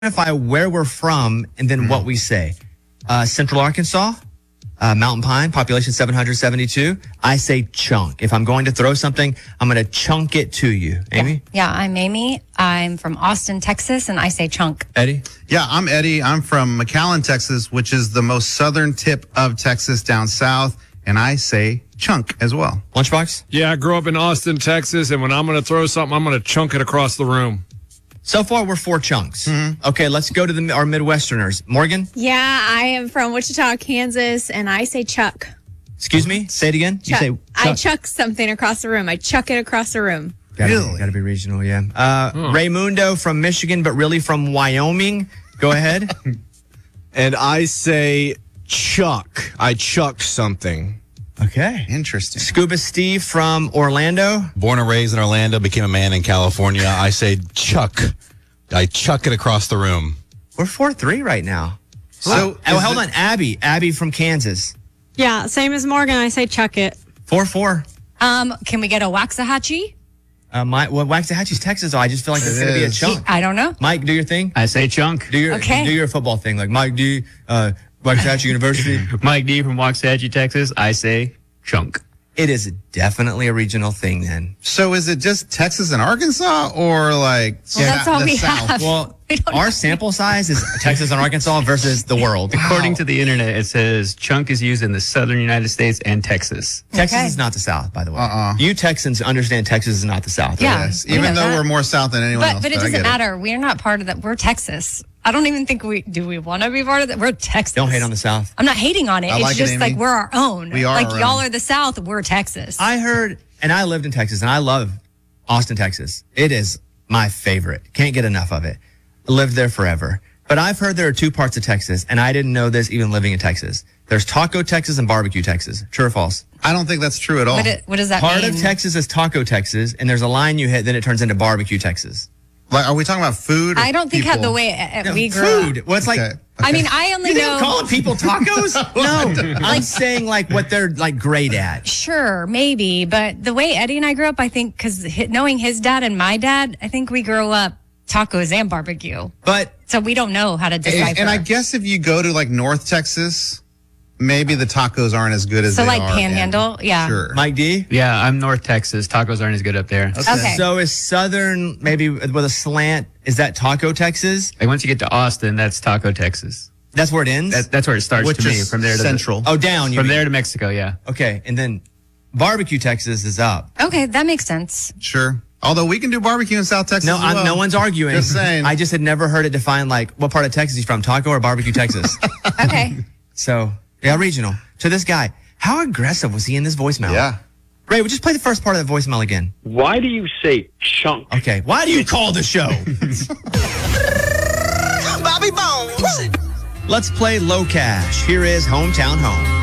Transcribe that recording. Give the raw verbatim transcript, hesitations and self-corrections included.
identify where we're from and then mm-hmm. what we say. Uh, Central Arkansas, uh, Mountain Pine, population seven hundred seventy-two. I say chunk. If I'm going to throw something, I'm going to chunk it to you. Amy? Yeah. yeah, I'm Amy. I'm from Austin, Texas, and I say chunk. Eddie? Yeah, I'm Eddie. I'm from McAllen, Texas, which is the most southern tip of Texas down south, and I say chunk as well. Lunchbox? Yeah, I grew up in Austin, Texas, and when I'm going to throw something, I'm going to chunk it across the room. So far, we're four chunks. Mm-hmm. Okay, let's go to the, our Midwesterners. Morgan? Yeah, I am from Wichita, Kansas, and I say chuck. Excuse me? Say it again. Chuck. You say chuck. I chuck something across the room. I chuck it across the room. Gotta, really? Got to be regional, yeah. Uh, oh. Raymundo from Michigan, but really from Wyoming. Go ahead. And I say chuck. I chuck something. Okay. Interesting. Scuba Steve from Orlando. Born and raised in Orlando, became a man in California. I say chuck. I chuck it across the room. We're four three right now. So, oh, hold on. Abby. Abby from Kansas. Yeah, same as Morgan. I say chuck it. four four. Um, can we get a Waxahachie? Uh, my, well, Waxahachie's Texas, though. I just feel like it's going to be a chunk. I don't know. Mike, do your thing. I say chunk. Do your, okay. do your football thing. Like Mike D, uh, Waxahachie University. Mike D from Waxahachie, Texas. I say chunk. It is definitely a regional thing then. So is it just Texas and Arkansas or like well, that's all we South? have. Well, our sample size is Texas and Arkansas versus the world. According wow. to the internet, it says chunk is used in the southern United States and Texas. Texas okay. is not the South, by the way. Uh-uh. You Texans understand Texas is not the South. Yeah. Yes. Even though that. we're more south than anyone but, else. But it but doesn't it. matter. We're not part of that. We're Texas. I don't even think we, do we want to be part of that? We're Texas. Don't hate on the South. I'm not hating on it. I it's like just it, like Amy. we're our own. We are Like our y'all own. are the South, we're Texas. I heard, and I lived in Texas, and I love Austin, Texas. It is my favorite. Can't get enough of it. Lived there forever. But I've heard there are two parts of Texas, and I didn't know this even living in Texas. There's Taco Texas and Barbecue Texas. True or false? I don't think that's true at all. What, it, what does that Part mean? of Texas is Taco Texas, and there's a line you hit, then it turns into Barbecue Texas. Like, are we talking about food? Or I don't think people? how the way uh, No, we grew food. up. Well, it's like, Okay. I mean, I only you know. didn't call people tacos? No, I'm saying like what they're like great at. Sure, maybe, but the way Eddie and I grew up, I think, because knowing his dad and my dad, I think we grew up tacos and barbecue. But So we don't know how to decipher. And, and I guess if you go to like North Texas, maybe the tacos aren't as good as So they like are. Panhandle, in- yeah. Sure. Mike D? Yeah, I'm North Texas. Tacos aren't as good up there. Okay. So is Southern, maybe with a slant, is that Taco Texas? Like once you get to Austin, that's Taco, Texas. That's where it ends? That, that's where it starts Which to me. is From there to central. The, oh, down. You from mean. there to Mexico, yeah. Okay, and then Barbecue Texas is up. Okay, that makes sense. Sure. Although we can do barbecue in South Texas No, as I'm, well. no one's arguing. Just saying. I just had never heard it defined like what part of Texas he's from, Taco or Barbecue Texas. Okay. So, yeah, regional. To this guy, how aggressive was he in this voicemail? Yeah. Ray, would you just play the first part of the voicemail again? Why do you say chunk? Okay. Why do you call the show? Bobby Bones. Let's play Low Cash. Here is Hometown Home.